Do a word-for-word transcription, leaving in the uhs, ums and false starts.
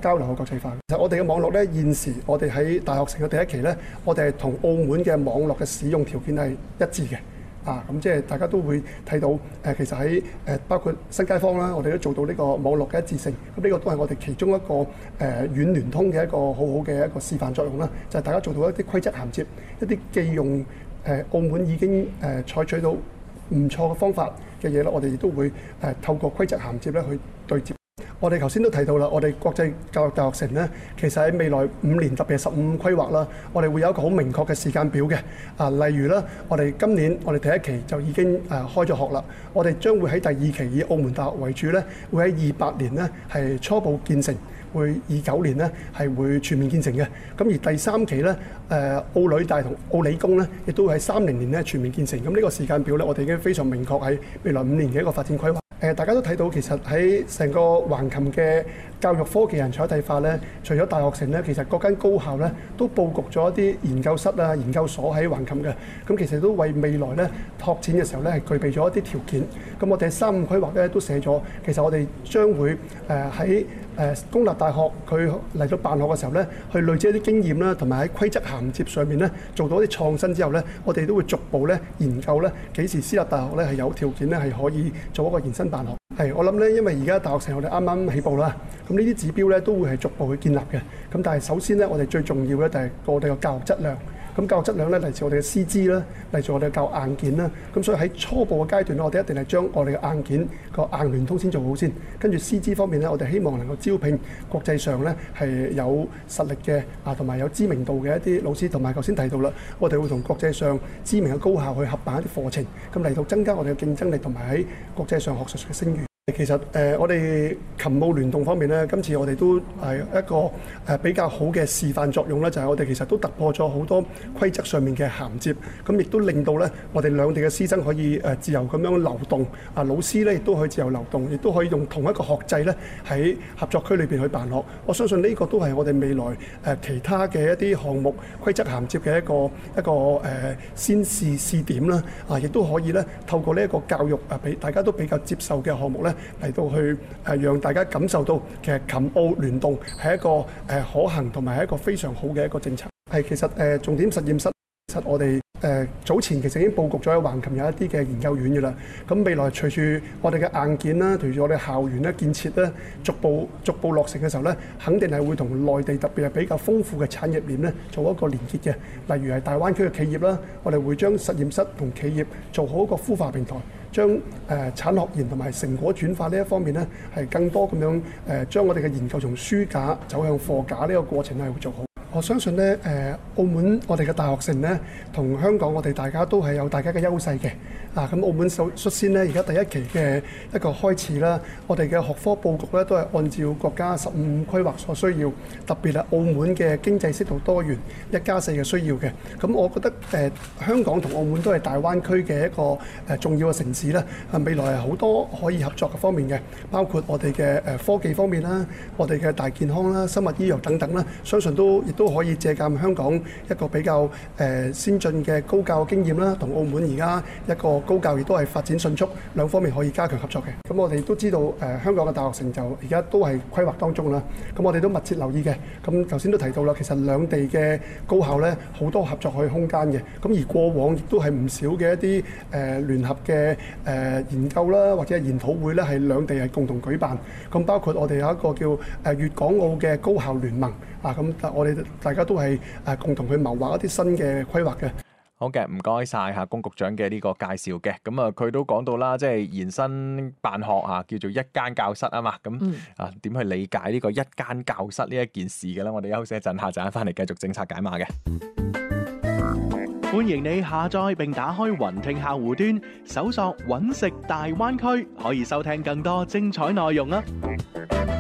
交流嘅國際化。其實我哋嘅網絡咧，現時我哋喺大學城嘅第一期咧，我哋係同澳門嘅網絡嘅使用條件係一致嘅。啊，咁即係大家都會睇到誒、呃，其實喺誒、呃、包括新街坊啦，我哋都做到呢個網絡嘅一致性。咁呢個都係我哋其中一個誒、呃、軟聯通嘅一個好好嘅一個示範作用啦。就係、是、大家做到一啲規則銜接，一啲既用誒、呃、澳門已經誒、呃、採取到唔錯嘅方法嘅嘢啦，我哋亦都會誒、呃、透過規則銜接咧去對接。我哋頭先都提到啦，我哋國際教育大學城咧，其實喺未來五年，特別係十五規劃啦，我哋會有一個好明確嘅時間表嘅。啊，例如啦，我哋今年我哋第一期就已經誒開咗學啦，我哋將會喺第二期以澳門大學為主咧，會喺二八年咧係初步建成，會二九年咧係會全面建成嘅。咁而第三期咧，誒澳女大同澳理工咧，亦都喺三零年咧全面建成。咁呢個時間表咧，我哋已經非常明確喺未來五年嘅一個發展規劃。誒，大家都睇到其實喺成個橫琴嘅教育科技人才一體化咧，除咗大學城咧，其實各間高校咧都佈局咗一啲研究室啊、研究所喺橫琴嘅。咁其實都為未來咧拓展嘅時候咧係具備咗一啲條件。咁我哋三五規劃咧都寫咗，其實我哋將會誒喺誒公立大學佢嚟到辦學嘅時候咧，去累積一啲經驗啦，同埋喺規則銜接上面咧做到一啲創新之後咧，我哋都會逐步咧研究咧幾時私立大學咧係有條件咧係可以做一個延伸辦學。係，我諗咧，因為而家大學城我哋啱啱起步啦，咁呢啲指標咧都會係逐步去建立嘅。咁但係首先咧，我哋最重要咧就係我哋嘅教育質量。咁教育質量咧嚟自我哋嘅師資啦，嚟自我哋嘅教育硬件啦。咁所以喺初步嘅階段咧，我哋一定係將我哋嘅硬件個硬聯通先做好先。跟住師資方面咧，我哋希望能夠招聘國際上咧係有實力嘅啊，同埋有知名度嘅一啲老師。同埋頭先提到啦，我哋會同國際上知名嘅高校去合辦一啲課程，咁嚟到增加我哋嘅競爭力同埋喺國際上學術嘅聲譽。其實誒、呃，我哋琴澳聯動方面咧，今次我哋都係一個誒、呃、比較好嘅示範作用啦，就係、是、我哋其實都突破咗好多規則上面嘅銜接，咁亦都令到咧我哋兩地嘅師生可以誒、呃、自由咁樣流動，啊老師咧亦都可以自由流動，亦都可以用同一個學制咧喺合作區裏邊去辦學。我相信呢個都係我哋未來誒、呃、其他嘅一啲項目規則銜接嘅一個一個誒、呃、先試試點啦，啊亦都可以咧透過呢一個教育啊俾大家都比較接受嘅項目咧。嚟到去誒，讓大家感受到其實琴澳聯動係一個誒可行同埋係一個非常好嘅一個政策。係其實誒重點實驗室，其實我哋誒早前其實已經佈局咗喺橫琴有一啲嘅研究院嘅啦。咁未來隨住我哋嘅硬件啦，隨住我哋校園咧建設咧，逐步逐步落成嘅時候咧，肯定係會同內地特別係比較豐富嘅產業鏈咧做一個連結嘅。例如係大灣區嘅企業啦，我哋會將實驗室同企業做好一個孵化平台。將誒、呃、產學研同埋成果轉化呢一方面咧，係更多咁樣誒、呃，將我哋嘅研究從書架走向貨架呢個過程係會做好。我相信咧誒、呃，澳門我哋嘅大學城咧，同香港我哋大家都係有大家嘅優勢嘅。啊，咁澳門首率先咧，而家第一期嘅一個開始啦，我哋嘅學科佈局咧都係按照國家十五規劃所需要，特別係澳門嘅經濟適度多元一加四嘅需要嘅。咁我覺得誒、呃、香港同澳門都係大灣區嘅一個誒、呃、重要嘅城市啦。啊，未來係好多可以合作嘅方面嘅，包括我哋嘅誒科技方面啦，我哋嘅大健康啦、生物醫藥等等啦，相信都亦都可以借鑑香港一個比較誒、呃、先進嘅高教經驗啦，同澳門而家一個高教亦都係發展迅速，兩方面可以加強合作嘅。咁我哋都知道誒、呃、香港嘅大學城就而家都係規劃當中啦。咁我哋都密切留意嘅。咁頭先都提到啦，其實兩地嘅高校咧好多合作嘅空間嘅。咁而過往亦都係唔少嘅一啲誒、呃、聯合嘅誒、呃、研究啦，或者係研討會咧，係兩地係共同舉辦。咁包括我哋有一個叫誒粵港澳嘅高校聯盟啊。咁我哋大家都係誒共同去謀劃一啲新嘅規劃嘅。 好嘅，唔該晒嚇龔局長嘅呢個介紹嘅。咁啊，佢都講到啦，即係延伸辦學啊，叫做一間教室啊嘛。咁、嗯、啊，點去理解呢個一間教室呢一件事嘅咧？我哋休息一陣，下陣翻嚟繼續政策解碼嘅。 歡迎你下載並打開雲聽客戶端，搜索揾食大灣區，可以收聽更多精彩內容啊！